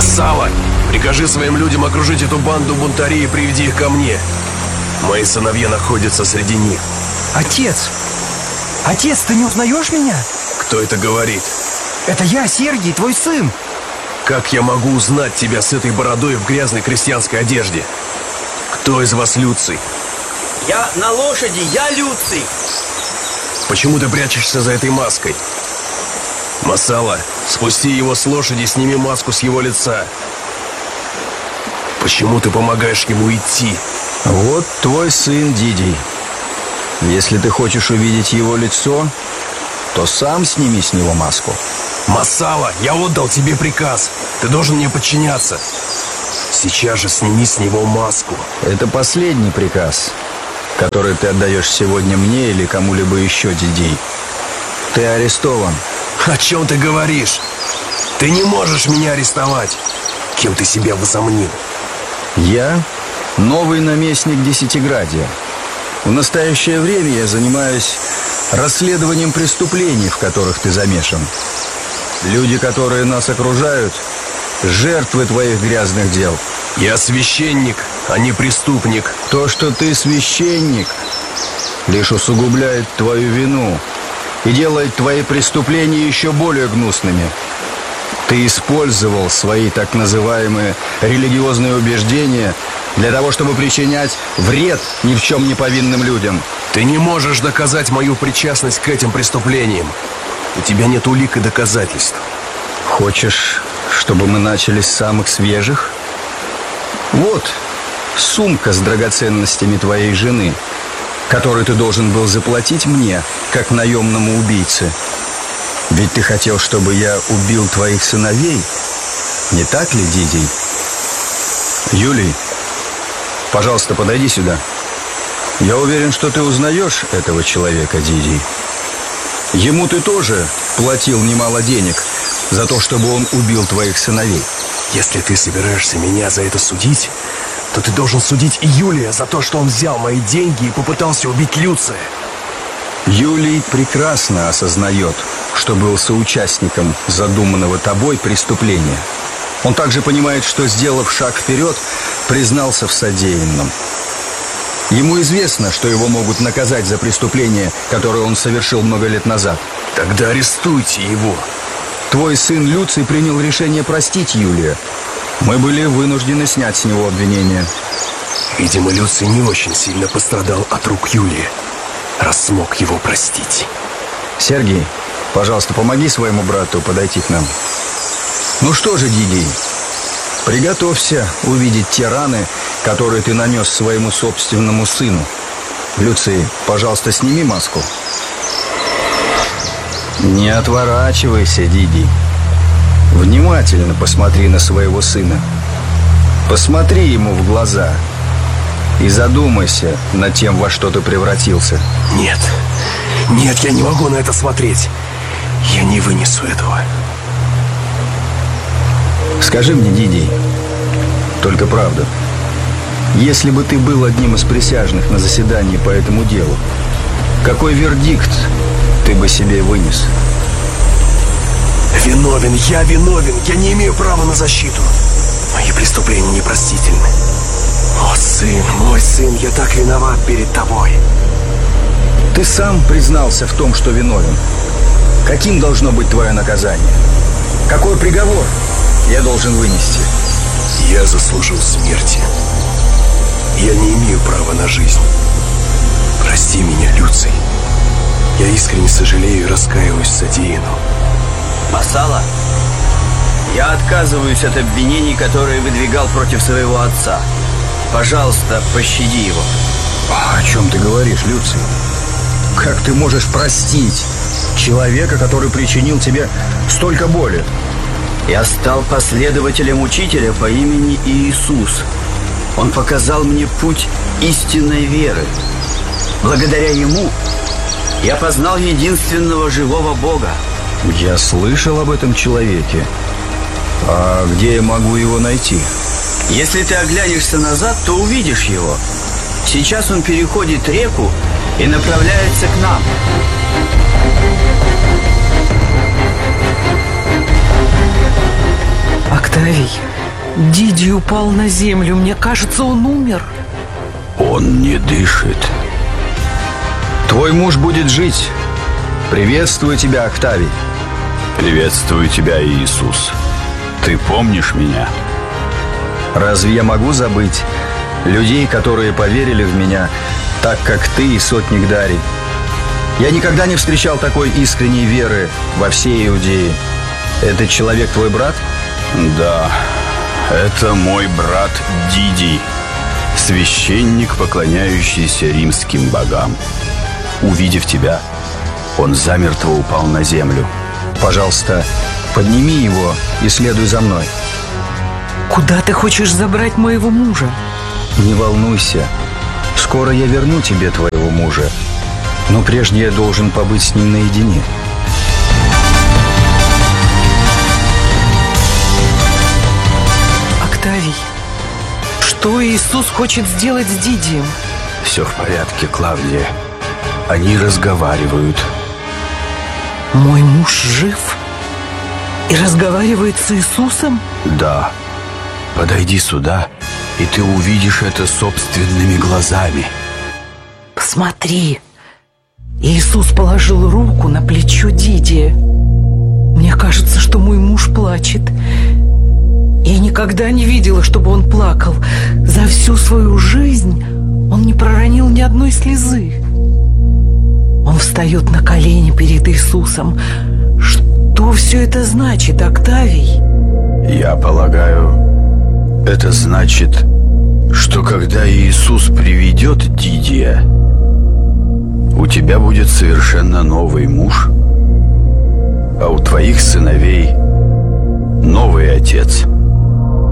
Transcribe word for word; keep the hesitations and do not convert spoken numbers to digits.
Массала, прикажи своим людям окружить эту банду бунтарей и приведи их ко мне. Мои сыновья находятся среди них. Отец! Отец, ты не узнаешь меня? Кто это говорит? Это я, Сергий, твой сын. Как я могу узнать тебя с этой бородой в грязной крестьянской одежде? Кто из вас Люций? Я на лошади, я Люций. Почему ты прячешься за этой маской? Массала, спусти его с лошади, сними маску с его лица. Почему ты помогаешь ему идти? Вот твой сын Дидий. Если ты хочешь увидеть его лицо, то сам сними с него маску. Массала, я отдал тебе приказ. Ты должен мне подчиняться. Сейчас же сними с него маску. Это последний приказ, который ты отдаешь сегодня мне или кому-либо еще, Дидий. Ты арестован. О чем ты говоришь? Ты не можешь меня арестовать. Кем ты себя возомнил? Я новый наместник Десятиградия. В настоящее время я занимаюсь расследованием преступлений, в которых ты замешан. Люди, которые нас окружают, жертвы твоих грязных дел. Я священник, а не преступник. То, что ты священник, лишь усугубляет твою вину и делает твои преступления еще более гнусными. Ты использовал свои так называемые религиозные убеждения для того, чтобы причинять вред ни в чем не повинным людям. Ты не можешь доказать мою причастность к этим преступлениям. У тебя нет улик и доказательств. Хочешь, чтобы мы начали с самых свежих? Вот сумка с драгоценностями твоей жены, которую ты должен был заплатить мне, как наемному убийце. Ведь ты хотел, чтобы я убил твоих сыновей, не так ли, Дидий? Юлий, пожалуйста, подойди сюда. Я уверен, что ты узнаешь этого человека, Дидий. Ему ты тоже платил немало денег за то, чтобы он убил твоих сыновей. Если ты собираешься меня за это судить, то ты должен судить и Юлия за то, что он взял мои деньги и попытался убить Люция. Юлий прекрасно осознает, что был соучастником задуманного тобой преступления. Он также понимает, что, сделав шаг вперед, признался в содеянном. Ему известно, что его могут наказать за преступление, которое он совершил много лет назад. Тогда арестуйте его. Твой сын Люций принял решение простить Юлия. Мы были вынуждены снять с него обвинение. Видимо, Люций не очень сильно пострадал от рук Юлия, раз смог его простить. Сергий, пожалуйста, помоги своему брату подойти к нам. Ну что же, Дидий, приготовься увидеть те раны, которые ты нанес своему собственному сыну. Люций, пожалуйста, сними маску. Не отворачивайся, Дидий. Внимательно посмотри на своего сына. Посмотри ему в глаза и задумайся над тем, во что ты превратился. Нет, нет, я не могу на это смотреть. Я не вынесу этого. Скажи мне, Дидий, только правду. Если бы ты был одним из присяжных на заседании по этому делу, какой вердикт ты бы себе вынес? Виновен, я виновен. Я не имею права на защиту. Мои преступления непростительны. О, сын, мой сын, я так виноват перед тобой. Ты сам признался в том, что виновен. Каким должно быть твое наказание? Какой приговор я должен вынести? Я заслужил смерти. Я не имею права на жизнь. Прости меня, Люций. Я искренне сожалею и раскаиваюсь в содеянном. Массала, я отказываюсь от обвинений, которые выдвигал против своего отца. Пожалуйста, пощади его. О чем ты говоришь, Люций? Как ты можешь простить человека, который причинил тебе столько боли? Я стал последователем учителя по имени Иисус. Он показал мне путь истинной веры. Благодаря ему я познал единственного живого Бога. Я слышал об этом человеке. А где я могу его найти? Если ты оглянешься назад, то увидишь его. Сейчас он переходит реку и направляется к нам. А кто Октавий, Диди упал на землю. Мне кажется, он умер. Он не дышит. Твой муж будет жить. Приветствую тебя, Октавий. Приветствую тебя, Иисус. Ты помнишь меня? Разве я могу забыть людей, которые поверили в меня, так как ты и сотник Дарий? Я никогда не встречал такой искренней веры во всей Иудее. Этот человек твой брат? Да, это мой брат Диди, священник, поклоняющийся римским богам. Увидев тебя, он замертво упал на землю. Пожалуйста, подними его и следуй за мной. Куда ты хочешь забрать моего мужа? Не волнуйся. Скоро я верну тебе твоего мужа. Но прежде я должен побыть с ним наедине. Октавий, что Иисус хочет сделать с Дидием? Все в порядке, Клавдия. Они разговаривают. Мой муж жив и разговаривает с Иисусом? Да. Подойди сюда, и ты увидишь это собственными глазами. Посмотри. Иисус положил руку на плечо Дидия. Мне кажется, что мой муж плачет. Я никогда не видела, чтобы он плакал. За всю свою жизнь он не проронил ни одной слезы. Он встает на колени перед Иисусом. Что все это значит, Октавий? Я полагаю, это значит, что когда Иисус приведет Дидия, у тебя будет совершенно новый муж, а у твоих сыновей новый отец.